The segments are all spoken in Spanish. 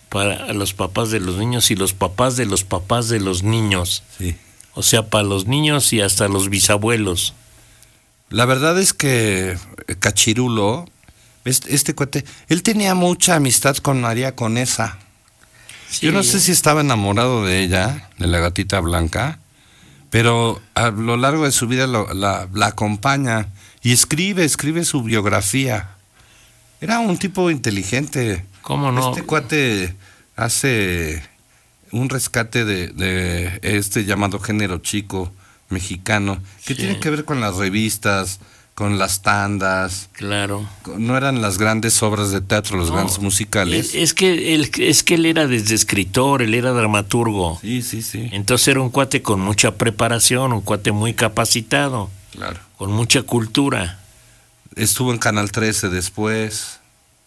para los papás de los niños y los papás de los papás de los niños. Sí. O sea, para los niños y hasta los bisabuelos. La verdad es que Cachirulo, este cuate, él tenía mucha amistad con María Conesa. Sí. Yo no sé si estaba enamorado de ella, de la gatita blanca, pero a lo largo de su vida la acompaña y escribe su biografía. Era un tipo inteligente. ¿Cómo no? Este cuate hace un rescate de este llamado género chico mexicano, que Sí. tiene que ver con las revistas, con las tandas. Claro. No eran las grandes obras de teatro, los No, grandes musicales. Es que él era desde escritor, él era dramaturgo. Sí, sí, sí. Entonces era un cuate con mucha preparación, un cuate muy capacitado, Claro. con mucha cultura. Estuvo en Canal 13 después.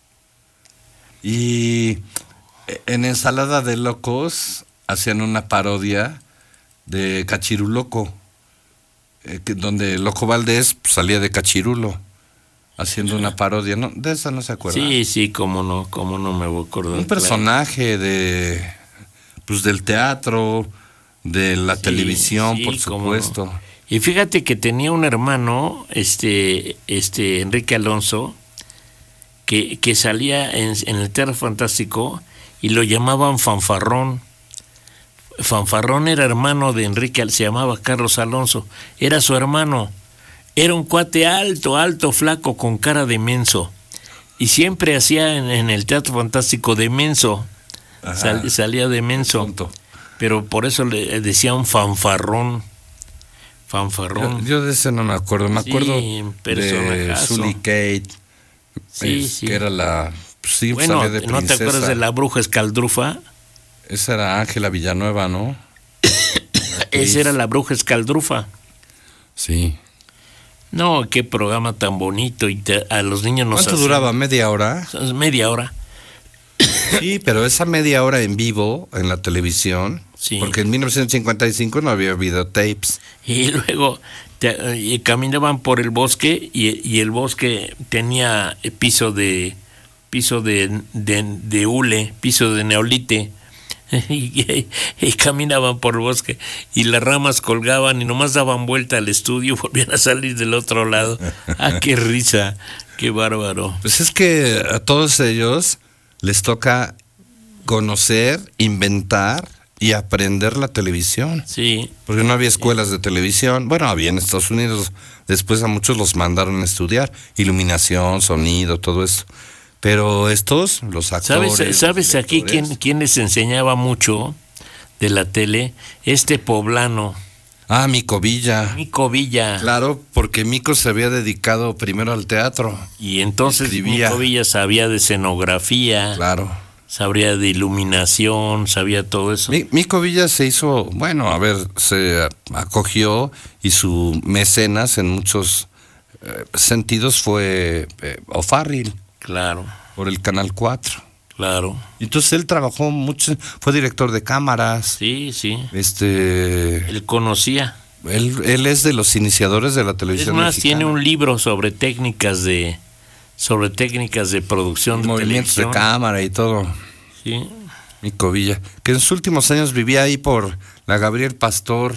Y en Ensalada de Locos hacían una parodia de Cachiruloco, donde Loco Valdés salía de Cachirulo, haciendo una parodia. No, de esa no se acuerda. Sí, cómo no me voy a acordar. Un personaje del teatro, de la televisión, sí, por cómo no. supuesto. Y fíjate que tenía un hermano, Enrique Alonso, que salía en el Teatro Fantástico y lo llamaban Fanfarrón. Fanfarrón era hermano de Enrique, se llamaba Carlos Alonso, era su hermano. Era un cuate alto, flaco, con cara de menso. Y siempre hacía en el Teatro Fantástico de menso. Salía de menso. Tonto. Pero por eso le decían fanfarrón. Fanfarrón. Yo de ese no me acuerdo. Me acuerdo Sí, de personajazo. Sully Kate, Sí. que era la... Sí, Bueno, salía de ¿no te princesa. acuerdas de la bruja escaldrufa? Esa era Ángela Villanueva, ¿no? Esa era la bruja escaldrufa. Sí. No, qué programa tan bonito. Y a los niños nos ¿Cuánto duraba? ¿Media hora? Media hora. Sí, pero esa media hora en vivo en la televisión, Sí. porque en 1955 no había videotapes. Y luego y caminaban por el bosque y el bosque tenía piso de hule, piso de neolite. Y caminaban por el bosque y las ramas colgaban y nomás daban vuelta al estudio y volvían a salir del otro lado. ¡Ah, qué risa! ¡Qué bárbaro! Pues es que a todos ellos les toca conocer, inventar y aprender la televisión. Sí. Porque no había escuelas de televisión. Bueno, había en Estados Unidos. Después a muchos los mandaron a estudiar. Iluminación, sonido, todo eso. Pero estos, los actores... ¿Sabes aquí quién les enseñaba mucho de la tele? Poblano. Ah, Mico Villa. Mico Villa. Claro, porque Mico se había dedicado primero al teatro. Y entonces Escribía. Mico Villa sabía de escenografía. Claro. Sabría de iluminación, sabía todo eso. Mico Villa se acogió y su mecenas en muchos sentidos fue O'Farrill. Claro. Por el Canal 4. Claro. Entonces él trabajó mucho, fue director de cámaras. Sí. Él Él conocía. Él es de los iniciadores de la televisión Es más, mexicana. tiene un libro sobre técnicas de producción de movimientos televisión. de cámara y todo. Sí. Mico Villa, que en sus últimos años vivía ahí por la Gabriel Pastor.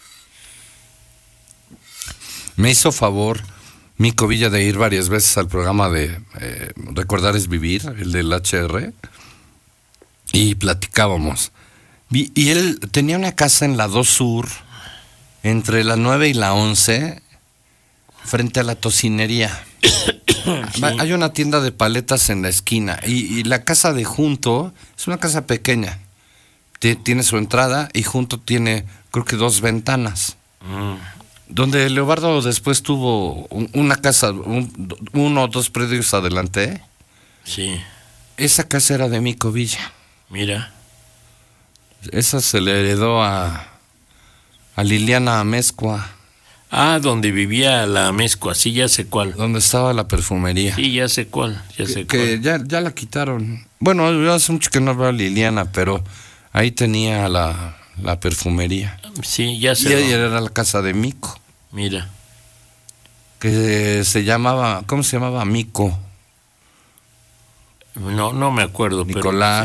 Me hizo favor Mico Villa de ir varias veces al programa de Recordar es Vivir, el del HR, y platicábamos. Y él tenía una casa en la 2 Sur, entre la 9 y la 11, frente a la tocinería. Sí. Hay una tienda de paletas en la esquina y la casa de junto es una casa pequeña. Tiene su entrada y junto tiene, creo que 2 ventanas. Donde Leobardo después tuvo una casa, 1 o 2 predios adelante. Sí. Esa casa era de Mico Villa. Mira. Esa se le heredó a Liliana Amezcua. Ah, donde vivía la Amezcua, sí, ya sé cuál. Donde estaba la perfumería. Sí, ya sé cuál, que ya la quitaron. Bueno, yo hace mucho que no veo a Liliana, pero ahí tenía la perfumería. Sí, ya sé. Y ahí era la casa de Mico. Mira. Que se llamaba, ¿cómo se llamaba? Mico. No me acuerdo. Nicolás.